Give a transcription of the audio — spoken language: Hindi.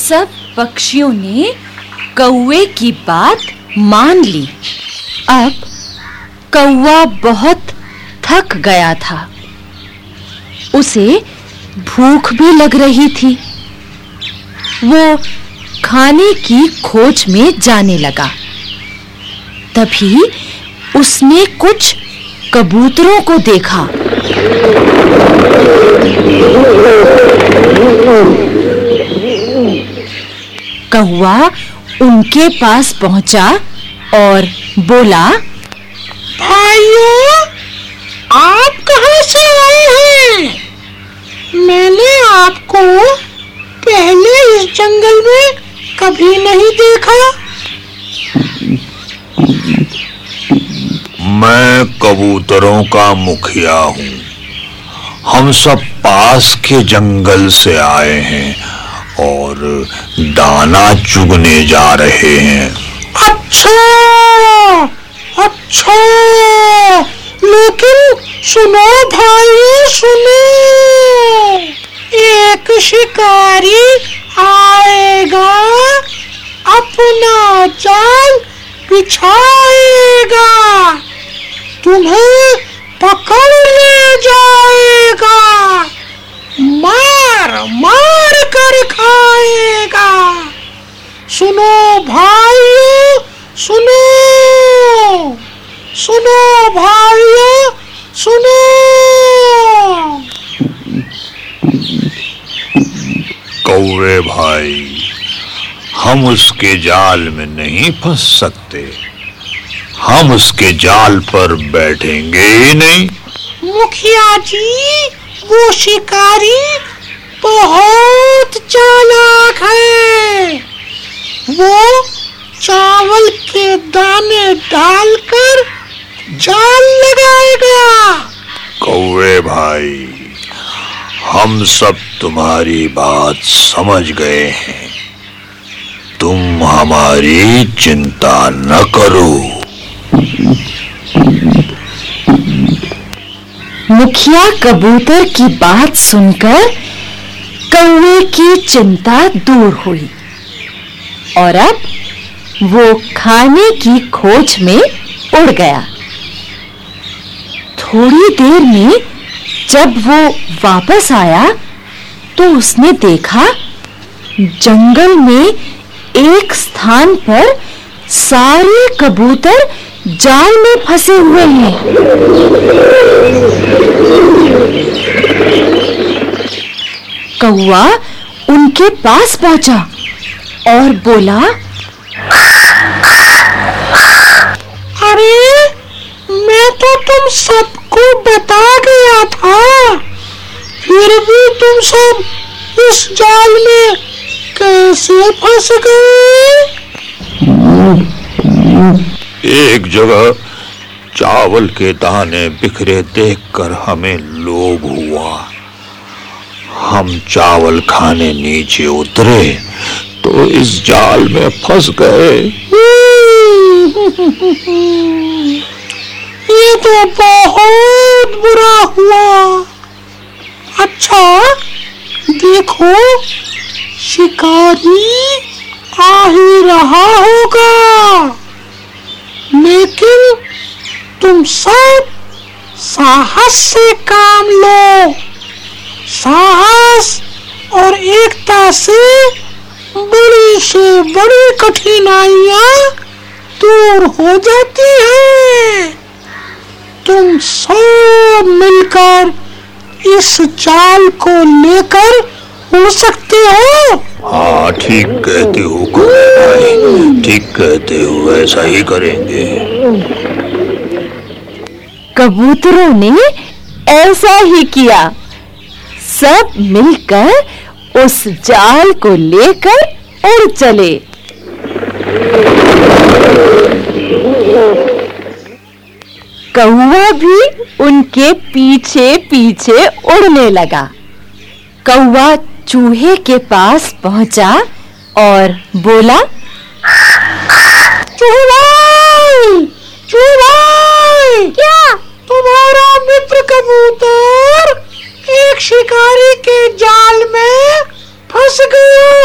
सब पक्षियों ने कौवे की बात मान ली। अब कौवा बहुत थक गया था। उसे भूख भी लग रही थी। वो खाने की खोज में जाने लगा। तभी उसने कुछ कबूतरों को देखा। कौवा उनके पास पहुंचा और बोला, भाइयों, आप कहां से आए हैं? मैंने आपको पहले इस जंगल में कभी नहीं देखा। मैं कबूतरों का मुखिया हूँ। हम सब पास के जंगल से आए हैं और दाना चुगने जा रहे हैं। अच्छा, लेकिन सुनो भाई, सुनो। एक शिकारी आएगा, अपना जाल बिछाएगा, तुम्हें पकड़ ले जाएगा, मार मार कर खाएगा। सुनो भाइयों, सुनो, सुनो भाइयों, सुनो। कौवे भाई, हम उसके जाल में नहीं फंस सकते। हम उसके जाल पर बैठेंगे ही नहीं। मुखिया जी, वो शिकारी बहुत चालाक है। वो चावल के दाने डालकर जाल लगाएगा। कौवे भाई, हम सब तुम्हारी बात समझ गए हैं। तुम हमारी चिंता न करो। मुखिया कबूतर की बात सुनकर कौवे की चिंता दूर हुई और अब वो खाने की खोज में उड़ गया। थोड़ी देर में जब वो वापस आया तो उसने देखा जंगल में एक स्थान पर सारे कबूतर जाल में फंसे हुए हैं। कौवा उनके पास पहुंचा और बोला, अरे, मैं तो तुम सबको बता गया था, फिर भी तुम सब इस जाल में कैसे फंस गए? एक जगह चावल के दाने बिखरे देखकर हमें लोभ हुआ। हम चावल खाने नीचे उतरे तो इस जाल में फंस गए। ये तो बहुत बुरा हुआ। अच्छा, देखो, शिकारी आ ही रहा होगा, लेकिन तुम सब साहस से काम लो। साहस और एकता से बड़ी से बड़ी कठिनाइयां दूर हो जाती हैं। तुम सब मिलकर इस जाल को लेकर उड़ सकते हो। हाँ, ठीक कहते हो कौवे भाई, ठीक कहते हो, ऐसा ही करेंगे। कबूतरों ने ऐसा ही किया। सब मिलकर उस जाल को लेकर उड़ चले। कौवा भी उनके पीछे पीछे उड़ने लगा। कौवा चूहे के पास पहुंचा और बोला, चूहे भाई, चूहे भाई, क्या? तुम्हारा मित्र कबूतर एक शिकारी के जाल में फंस गया